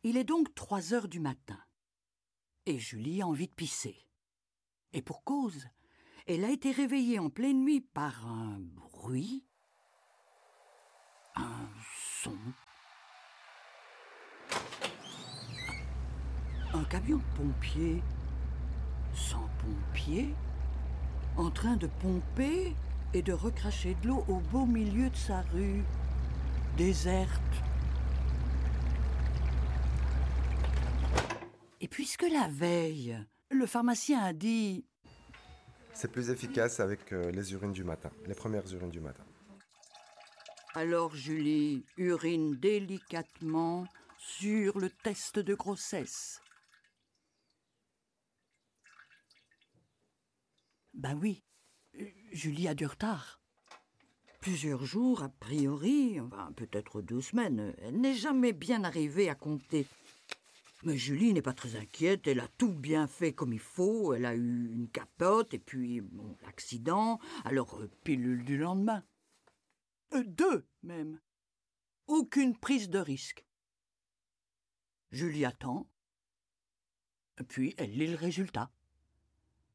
Il est donc 3 heures du matin. Et Julie a envie de pisser. Et pour cause, elle a été réveillée en pleine nuit par un bruit, un son. Un camion de pompiers, sans pompiers, en train de pomper et de recracher de l'eau au beau milieu de sa rue, déserte. Et puisque la veille, le pharmacien a dit « C'est plus efficace avec les urines du matin, les premières urines du matin. » Alors Julie urine délicatement sur le test de grossesse. Ben oui, Julie a du retard. Plusieurs jours, a priori, enfin, peut-être 2 semaines, elle n'est jamais bien arrivée à compter. Mais Julie n'est pas très inquiète, elle a tout bien fait comme il faut, elle a eu une capote et puis l'accident, alors pilule du lendemain. 2 même. Aucune prise de risque. Julie attend, puis elle lit le résultat.